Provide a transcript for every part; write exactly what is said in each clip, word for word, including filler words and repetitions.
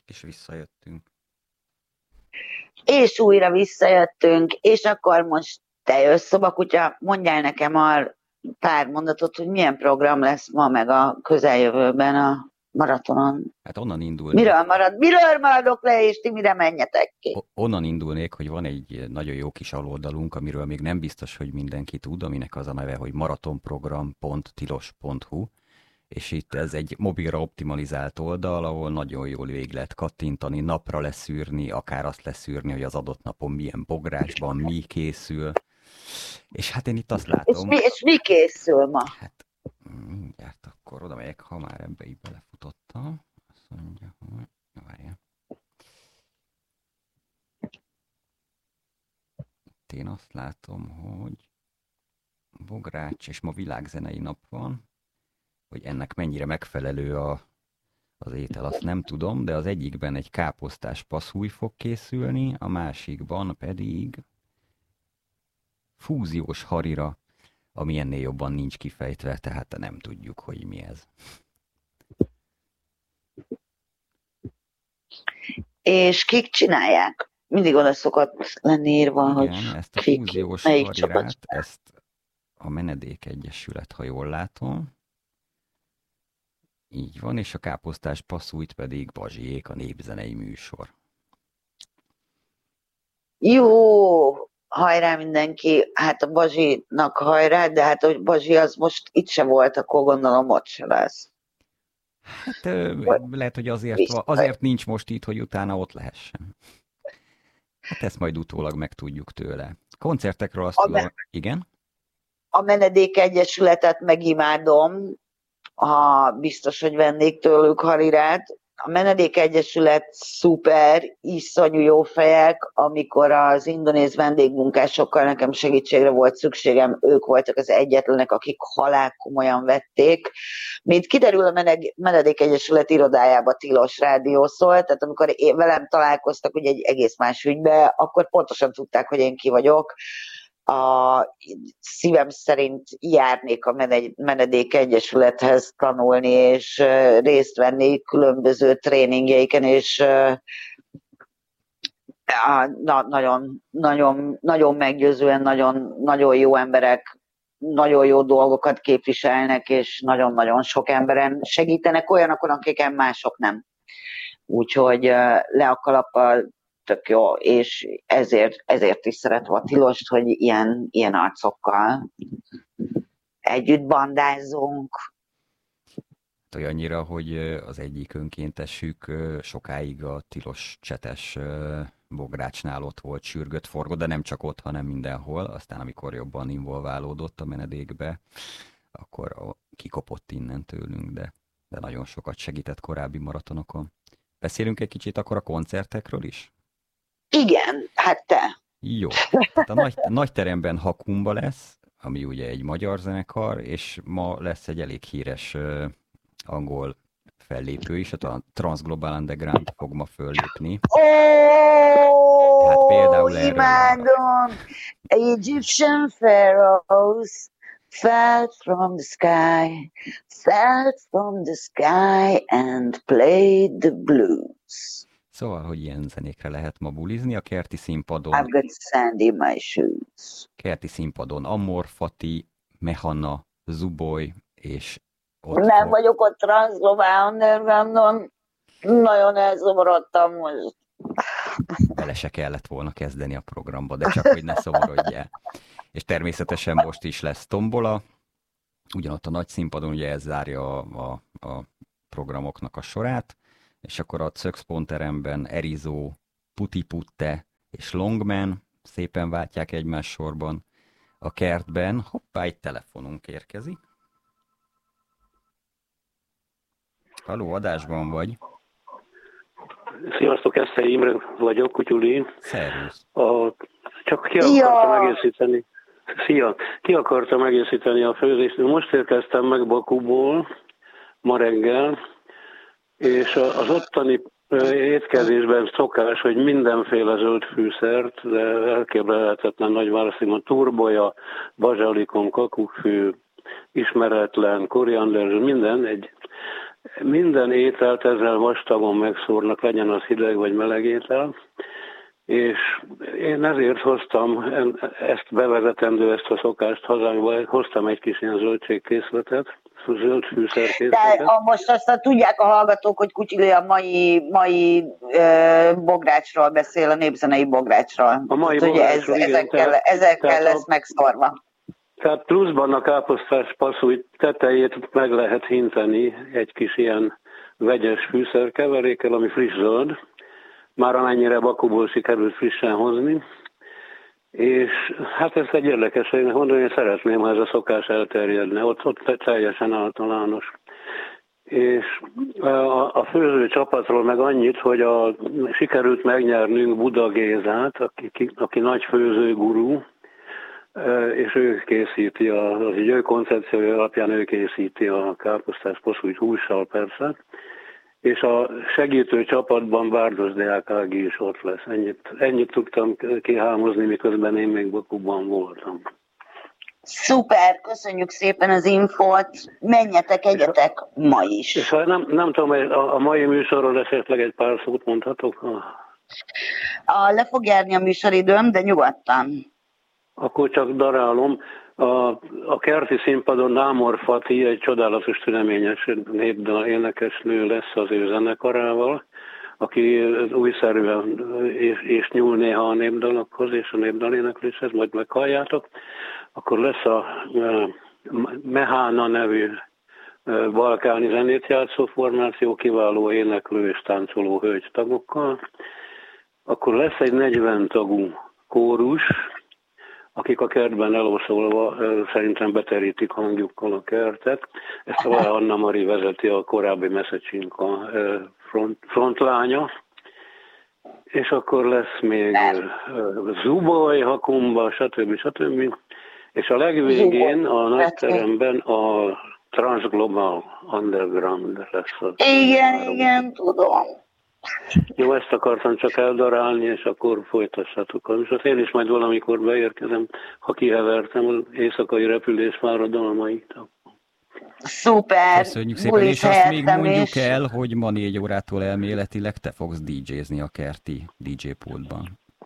És visszajöttünk. És újra visszajöttünk, és akkor most te jössz, szobakutya, mondjál nekem a pár mondatot, hogy milyen program lesz ma meg a közeljövőben a maratonon. Hát onnan indulnék. Miről marad? Miről maradok le, és ti mire menjetek ki? Onnan indulnék, hogy van egy nagyon jó kis aloldalunk, amiről még nem biztos, hogy mindenki tud, aminek az a neve, hogy maratonprogram pont tilos pont hu, és itt ez egy mobilra optimalizált oldal, ahol nagyon jól végig lehet kattintani, napra leszűrni, akár azt leszűrni, hogy az adott napon milyen bográcsban mi készül. És hát én itt azt látom... És mi, és mi készül ma? Hát mindjárt akkor oda megyek, ha már ebbe így belefutottam. Azt mondja, hogy... Várjál. Itt én azt látom, hogy bogrács, és ma világzenei nap van, hogy ennek mennyire megfelelő a, az étel, azt nem tudom, de az egyikben egy káposztás passzúj fog készülni, a másikban pedig fúziós harira, ami ennél jobban nincs kifejtve, tehát nem tudjuk, hogy mi ez. És kik csinálják? Mindig oda szokott lenni írva, igen, hogy ezt a kik, fúziós melyik harirát, csapat. ezt a Menedék Egyesület, ha jól látom. Így van, és a káposztás passzújt pedig Bazsiék, a népzenei műsor. Jó, hajrá mindenki, hát a Bazsinak hajrá, de hát a Bazsi az most itt se volt, akkor gondolom ott se lesz. Hát lehet, hogy azért, azért nincs most itt, hogy utána ott lehessen. Hát ezt majd utólag megtudjuk tőle. Koncertekről azt a tudom, me- igen? A Menedék Egyesületet megimádom, ha biztos, hogy vennék tőlük harirát. A Menedék Egyesület szuper, iszonyú jó fejek, amikor az indonéz vendégmunkásokkal nekem segítségre volt szükségem, ők voltak az egyetlenek, akik halál komolyan vették. Mint kiderül, a Menedék Egyesület irodájába tilos rádió szólt, tehát amikor én velem találkoztak ugye egy egész más ügybe, akkor pontosan tudták, hogy én ki vagyok. A szívem szerint járnék a Menedék Egyesülethez tanulni, és részt venni különböző tréningjeiken, és na, nagyon, nagyon, nagyon meggyőzően, nagyon, nagyon jó emberek, nagyon jó dolgokat képviselnek, és nagyon-nagyon sok emberen segítenek olyanokon, akiken mások nem. Úgyhogy le a kalappal, tök jó, és ezért, ezért is szeretem a Tilost, hogy ilyen, ilyen arcokkal együtt bandázzunk. Olyannyira, hogy az egyik önkéntesük sokáig a Tilos csetes bográcsnál ott volt, sürgött, forgott, de nem csak ott, hanem mindenhol. Aztán amikor jobban involválódott a menedékbe, akkor kikopott innen tőlünk, de, de nagyon sokat segített korábbi maratonokon. Beszélünk egy kicsit akkor a koncertekről is? Igen, hát te. Jó. Tehát a nagy, nagy teremben Hakumba lesz, ami ugye egy magyar zenekar, és ma lesz egy elég híres uh, angol fellépő is, a Transglobal Underground fog ma föllépni. Ó, hát például imádom! Egyptian pharaohs fell from the sky, fell from the sky and played the blues. Szóval, hogy ilyen zenékre lehet ma bulizni a kerti színpadon. I've got sand in my shoes. Kerti színpadon Amor, Fati, Mehana, Zuboy, és ott nem fog... vagyok ott Transglobal Undergroundon. Nagyon elszomorodtam most. Bele se kellett volna kezdeni a programba, de csak hogy ne szomorodjál. És természetesen most is lesz tombola. Ugyanott a nagy színpadon ugye ez zárja a, a, a programoknak a sorát. És akkor a Czökszponteremben Erizó, Putiputte és Longman szépen váltják egymás sorban. A kertben, hoppá, egy telefonunk érkezik. Haló, adásban vagy. Sziasztok, Eszter Imre vagyok, Kutyuli. Szervusz. A, csak ki akartam ja. egészíteni. Szia! Ki akartam egészíteni a főzést. Most érkeztem meg Bakuból, ma reggel, és az ottani étkezésben szokás, hogy mindenféle zöld fűszert, de elképzelhetetlen nagy választékban, turboja, bazsalikom, kakukkfű, ismeretlen, koriander, minden, egy minden ételt ezzel vastagon megszórnak, legyen az hideg vagy meleg étel, és én ezért hoztam ezt bevezetendő, ezt a szokást hazánkba, hoztam egy kis ilyen zöldségkészletet, zöld fűszerkészletet. De a, most azt tudják a hallgatók, hogy Kutyili a mai, mai e, bográcsról beszél, a népzenei bográcsról. A mai tehát, bográcsról, ez, igen. Ezekkel, Tehát, ezekkel tehát lesz a, megszorva. Tehát pluszban a káposztás passzúj tetejét meg lehet hinteni egy kis ilyen vegyes fűszerkeverékkel, ami friss zöld, már amennyire Bakuból sikerült frissen hozni. És hát ezt egy érdekességnek mondani, én szeretném, ha ez a szokás elterjedne, ott, ott teljesen általános. És a, a főző csapatról meg annyit, hogy a, sikerült megnyernünk Buda Gézát, aki, aki nagy főzőgurú, és ő készíti, a, az így ő koncepciója alapján ő készíti a káposztás passzújt hússal persze, és a segítő csapatban Bárdos Deák Ági is ott lesz. Ennyit, ennyit tudtam kihámozni, miközben én még Bakuban voltam. Szuper, köszönjük szépen az infót, menjetek, egyetek ma is. És ha nem, nem tudom, a, a mai műsorról esetleg egy pár szót mondhatok? A, le fog járni a műsoridőm, de nyugodtan. Akkor csak darálom. A, a kerti színpadon Námor Fati, egy csodálatos, tüneményes népdal énekesnő lesz az ő zenekarával, aki újszerűen és, és nyúl néha a népdalokhoz és a népdalénekléshez, majd meghalljátok. Akkor lesz a Mehána nevű balkáni zenét játszó formáció, kiváló éneklő és táncoló hölgy tagokkal. Akkor lesz egy negyven tagú kórus, akik a kertben eloszolva szerintem beterítik hangjukkal a kertet. Ezt a Anna Mari vezeti, a korábbi Meszecsinka front, frontlánya. És akkor lesz még Zuboly, Hakumba, stb. stb. És a legvégén a nagyteremben a Transglobal Underground lesz. Az igen, három. Igen, tudom. Jó, ezt akartam csak eldarálni, és akkor folytassátok a műsort. Én is majd valamikor beérkezem, ha kihevertem az éjszakai repülés fáradalmait. Szuper! Köszönjük szépen, és azt még mondjuk is el, hogy ma négy órától elméletileg te fogsz dé jézni a kerti dé jé pultban.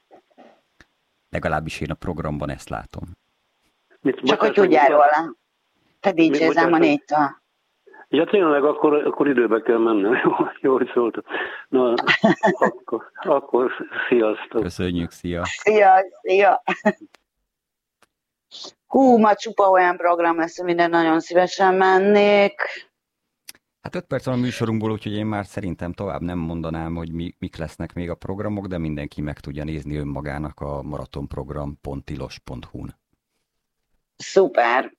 Legalábbis én a programban ezt látom. Mit, csak hogy tudjál róla. Te dé jézem a négytől. Ja, tényleg, akkor, akkor időbe kell mennem. Jó, jó hogy szóltam. Na, akkor, akkor sziasztok. Köszönjük, szia. Szia, szia. Hú, ma csupa olyan program lesz, amire nagyon szívesen mennék. Hát öt perc van a műsorunkból, úgyhogy én már szerintem tovább nem mondanám, hogy mi, mik lesznek még a programok, de mindenki meg tudja nézni önmagának a maratonprogram pont tilos pont hu-n. Szuper.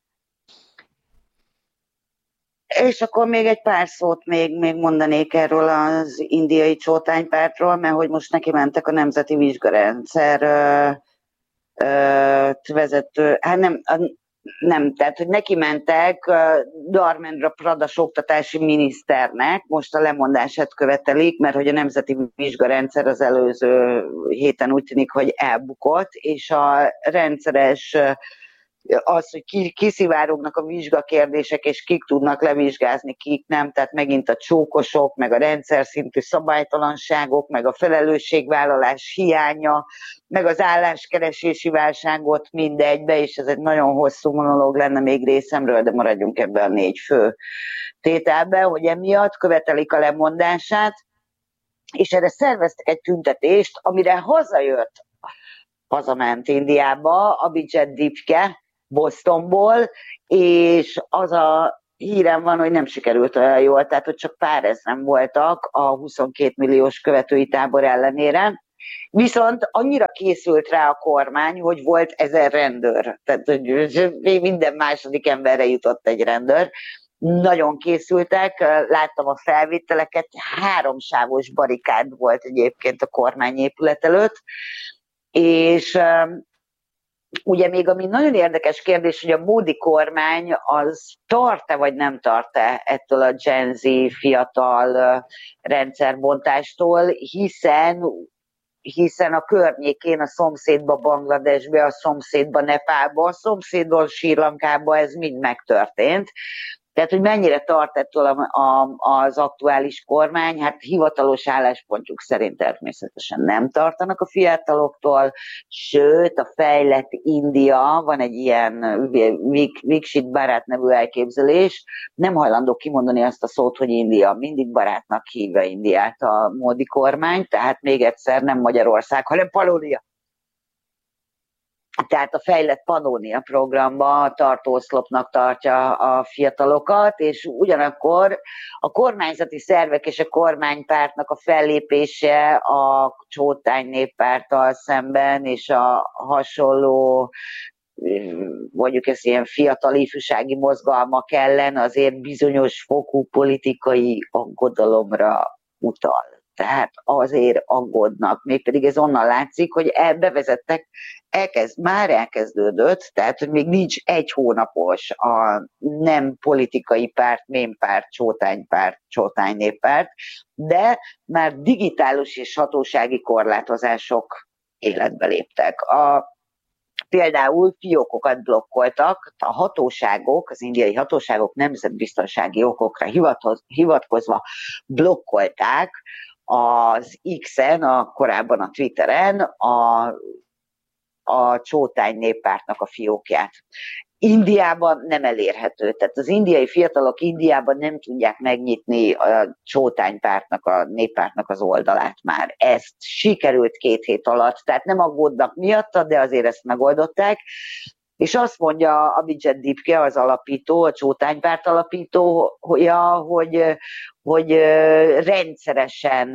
És akkor még egy pár szót még, még mondanék erről az indiai csótánypártról, mert hogy most neki mentek a Nemzeti Vizsgarendszer ö, ö, vezető, hát nem, nem, tehát hogy neki mentek Dharmendra Pradas oktatási miniszternek, most a lemondását követelik, mert hogy a Nemzeti Vizsgarendszer az előző héten úgy tűnik, hogy elbukott, és a rendszeres az, hogy kiszivárognak a vizsgakérdések, és kik tudnak levizsgázni, kik nem, tehát megint a csókosok, meg a rendszer szintű szabálytalanságok, meg a felelősségvállalás hiánya, meg az álláskeresési válságot mindegybe, és ez egy nagyon hosszú monológ lenne még részemről, de maradjunk ebben a négy fő tételben, hogy emiatt követelik a lemondását, és erre szerveztek egy tüntetést, amire hazajött, hazament Indiába, Abhijit Dipke, Bostonból, és az a hírem van, hogy nem sikerült olyan jól, tehát hogy csak pár ezren voltak a huszonkét milliós követői tábor ellenére. Viszont annyira készült rá a kormány, hogy volt ezer rendőr, tehát hogy minden második emberre jutott egy rendőr. Nagyon készültek, láttam a felvételeket, háromsávos barikád volt egyébként a kormányépület előtt, és ugye még ami nagyon érdekes kérdés, hogy a Módi kormány az tart-e vagy nem tart-e ettől a Gen Z fiatal rendszerbontástól, hiszen, hiszen a környékén, a szomszédba Bangladesbe, a szomszédba Nepálba, a szomszédban Srí Lankába ez mind megtörtént. Tehát, hogy mennyire tart ettől a, a, az aktuális kormány, hát hivatalos álláspontjuk szerint természetesen nem tartanak a fiataloktól, sőt, a fejlett India, van egy ilyen Viksit Bharat nevű elképzelés, nem hajlandó kimondani azt a szót, hogy India, mindig barátnak hívja Indiát a Módi kormány, tehát még egyszer nem Magyarország, hanem Pannónia. Tehát a fejlett Pannónia programba a tartóoszlopnak tartja a fiatalokat, és ugyanakkor a kormányzati szervek és a kormánypártnak a fellépése a Csótány néppárttal szemben, és a hasonló, mondjuk ezt ilyen fiatal ifjúsági mozgalmak ellen azért bizonyos fokú politikai aggodalomra utal. Tehát azért aggódnak, mégpedig ez onnan látszik, hogy bevezettek, elkezd, már elkezdődött, tehát hogy még nincs egy hónapos a nem politikai párt, mémpárt, csótánypárt, csótánynéppárt, de már digitális és hatósági korlátozások életbe léptek. A Például fiókokat blokkoltak, a hatóságok, az indiai hatóságok nemzetbiztonsági okokra hivatkozva blokkolták az X-en, a, korábban a Twitteren a, a Csótány néppártnak a fiókját. Indiában nem elérhető, tehát az indiai fiatalok Indiában nem tudják megnyitni a Csótánypártnak, a néppártnak az oldalát már. Ezt sikerült két hét alatt, tehát nem aggódnak miatta, de azért ezt megoldották. És azt mondja Abhijit Dipke, az alapító, a Csótánypárt alapítója, hogy, hogy rendszeresen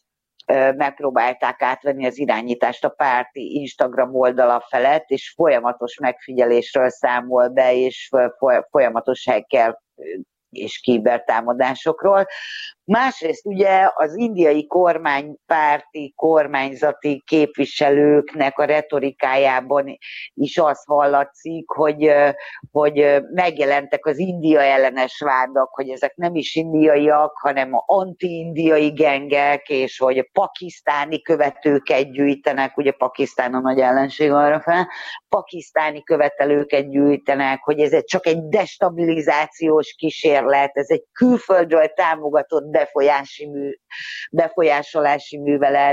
megpróbálták átvenni az irányítást a párti Instagram oldala felett, és folyamatos megfigyelésről számol be, és folyamatos hacker és kibertámadásokról. Másrészt ugye az indiai kormánypárti, kormányzati képviselőknek a retorikájában is az hallatszik, hogy, hogy megjelentek az India ellenes vádak, hogy ezek nem is indiaiak, hanem anti-indiai gengek, és hogy a pakisztáni követőket gyűjtenek, ugye Pakisztán a nagy ellenség arra fel, pakisztáni követelőket gyűjtenek, hogy ez csak egy destabilizációs kísérlet, ez egy külföldről támogatott befolyási mű, befolyásolási művelet.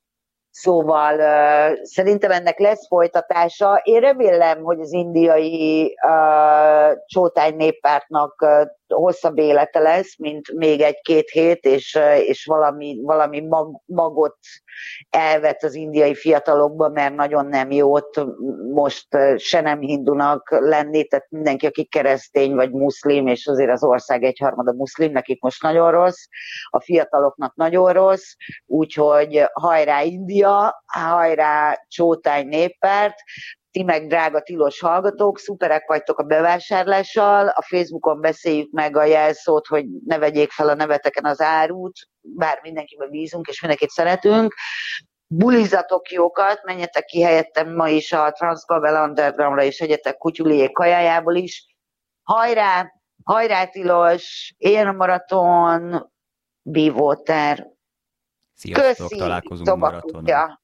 Szóval uh, szerintem ennek lesz folytatása. Én remélem, hogy az indiai uh, Csótány néppártnak uh, hosszabb élete lesz, mint még egy-két hét, és, uh, és valami, valami mag, magot elvet az indiai fiatalokba, mert nagyon nem jó ott most uh, se nem hindunak lenni, tehát mindenki, aki keresztény vagy muszlim, és azért az ország egyharmada muszlim, nekik most nagyon rossz, a fiataloknak nagyon rossz, úgyhogy hajrá India, hajrá Csótány néppárt, ti meg drága tilos hallgatók, szuperek vagytok a bevásárlással, a Facebookon beszéljük meg a jelszót, hogy ne vegyék fel a neveteken az árut, bár mindenkiben bízunk és mindenkit szeretünk. Bulizatok jókat, menjetek ki helyettem ma is a Transzbabel Undergroundra, és egyetek kutyuliék kajájából is. Hajrá, hajrá tilos, éljen a maraton, be water. Sziasztok, találkozunk maratonon.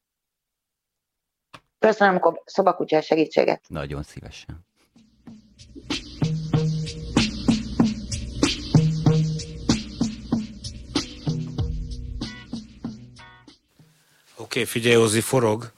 Köszönöm a szobakutyás segítséget. Nagyon szívesen. Oké, okay, figyelj, Ozi, forog.